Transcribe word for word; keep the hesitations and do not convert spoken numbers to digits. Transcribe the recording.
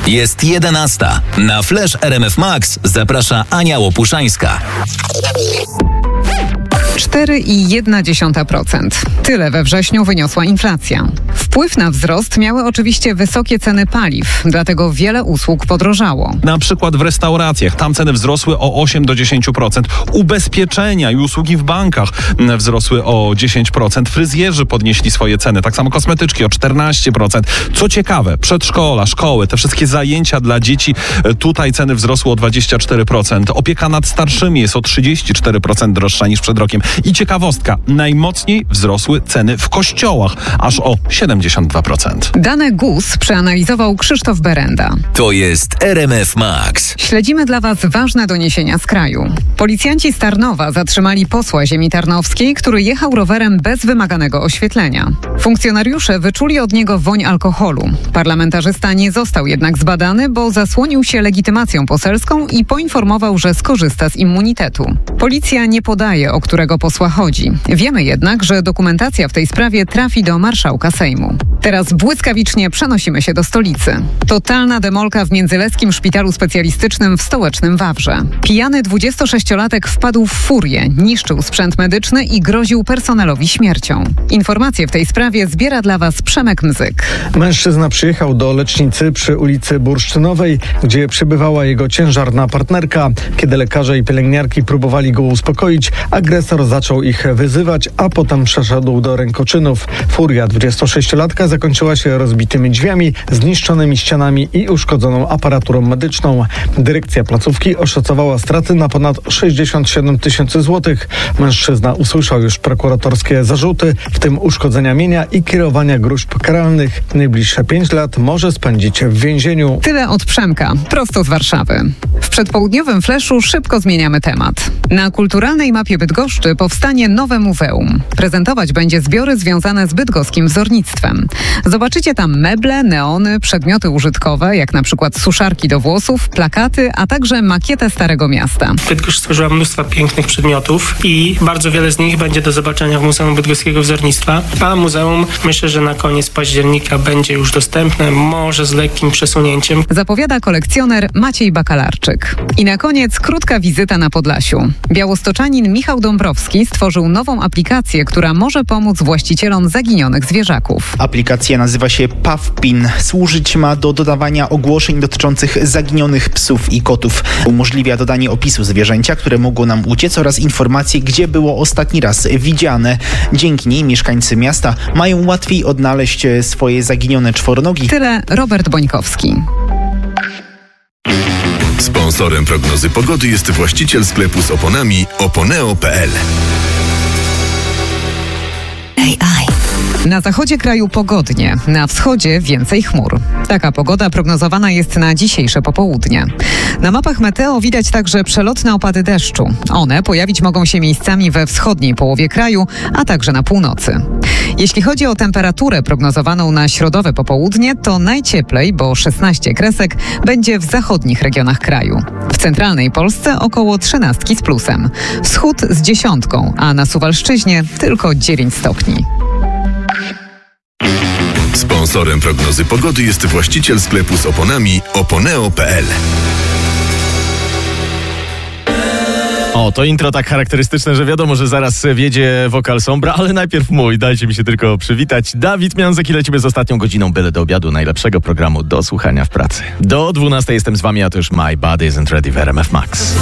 Jest jedenasta. Na Flash R M F Max zaprasza Ania Łopuszańska. cztery i jedna dziesiąta procent. Tyle we wrześniu wyniosła inflacja. Wpływ na wzrost miały oczywiście wysokie ceny paliw, dlatego wiele usług podrożało. Na przykład w restauracjach, tam ceny wzrosły o osiem do dziesięciu procent. Ubezpieczenia i usługi w bankach wzrosły o dziesięć procent. Fryzjerzy podnieśli swoje ceny, tak samo kosmetyczki o czternaście procent. Co ciekawe, przedszkola, szkoły, te wszystkie zajęcia dla dzieci, tutaj ceny wzrosły o dwadzieścia cztery procent. Opieka nad starszymi jest o trzydzieści cztery procent droższa niż przed rokiem. I ciekawostka, najmocniej wzrosły ceny w kościołach, aż o siedemdziesiąt dwa procent. Dane G U S przeanalizował Krzysztof Berenda. To jest R M F Max. Śledzimy dla Was ważne doniesienia z kraju. Policjanci z Tarnowa zatrzymali posła ziemi tarnowskiej, który jechał rowerem bez wymaganego oświetlenia. Funkcjonariusze wyczuli od niego woń alkoholu. Parlamentarzysta nie został jednak zbadany, bo zasłonił się legitymacją poselską i poinformował, że skorzysta z immunitetu. Policja nie podaje, o którego posła chodzi. Wiemy jednak, że dokumentacja w tej sprawie trafi do marszałka Sejmu. Teraz błyskawicznie przenosimy się do stolicy. Totalna demolka w Międzyleskim Szpitalu Specjalistycznym w stołecznym Wawrze. Pijany dwudziestosześciolatek wpadł w furię, niszczył sprzęt medyczny i groził personelowi śmiercią. Informacje w tej sprawie zbiera dla Was Przemek Mzyk. Mężczyzna przyjechał do lecznicy przy ulicy Bursztynowej, gdzie przebywała jego ciężarna partnerka. Kiedy lekarze i pielęgniarki próbowali go uspokoić, agresor zaczął ich wyzywać, a potem przeszedł do rękoczynów. Furia dwudziestosześciolatka zakończyła się rozbitymi drzwiami, zniszczonymi ścianami i uszkodzoną aparaturą medyczną. Dyrekcja placówki oszacowała straty na ponad sześćdziesiąt siedem tysięcy złotych. Mężczyzna usłyszał już prokuratorskie zarzuty, w tym uszkodzenia mienia i kierowania gróźb karalnych. Najbliższe pięć lat może spędzić w więzieniu. Tyle od Przemka, prosto z Warszawy. W przedpołudniowym Fleszu szybko zmieniamy temat. Na kulturalnej mapie Bydgoszczy powstanie nowe muzeum. Prezentować będzie zbiory związane z bydgoskim wzornictwem. Zobaczycie tam meble, neony, przedmioty użytkowe, jak na przykład suszarki do włosów, plakaty, a także makietę Starego Miasta. Bydgoszcz stworzyła mnóstwo pięknych przedmiotów i bardzo wiele z nich będzie do zobaczenia w Muzeum Bydgoskiego Wzornictwa. A muzeum, myślę, że na koniec października będzie już dostępne, może z lekkim przesunięciem. Zapowiada kolekcjoner Maciej Bakalarczyk. I na koniec krótka wizyta na Podlasiu. Białostoczanin Michał Dąbrowski stworzył nową aplikację, która może pomóc właścicielom zaginionych zwierzaków. Aplikacja nazywa się Pawpin. Służyć ma do dodawania ogłoszeń dotyczących zaginionych psów i kotów. Umożliwia dodanie opisu zwierzęcia, które mogło nam uciec, oraz informacji, gdzie było ostatni raz widziane. Dzięki niej mieszkańcy miasta mają łatwiej odnaleźć swoje zaginione czworonogi. Tyle Robert Bońkowski. Sponsorem prognozy pogody jest właściciel sklepu z oponami oponeo kropka p l. Na zachodzie kraju pogodnie, na wschodzie więcej chmur. Taka pogoda prognozowana jest na dzisiejsze popołudnie. Na mapach meteo widać także przelotne opady deszczu. One pojawić mogą się miejscami we wschodniej połowie kraju, a także na północy. Jeśli chodzi o temperaturę prognozowaną na środowe popołudnie, to najcieplej, bo szesnaście kresek, będzie w zachodnich regionach kraju. W centralnej Polsce około trzynastki z plusem. Wschód z dziesiątką, a na Suwalszczyźnie tylko dziewięć stopni. Sponsorem prognozy pogody jest właściciel sklepu z oponami oponeo kropka p l. O, to intro tak charakterystyczne, że wiadomo, że zaraz wjedzie wokal Sombra, ale najpierw mój, dajcie mi się tylko przywitać. Dawid Mianzek i lecimy z ostatnią godziną byle do obiadu najlepszego programu do słuchania w pracy. Do dwunastej jestem z wami, a to już My Body Isn't Ready w R M F Max.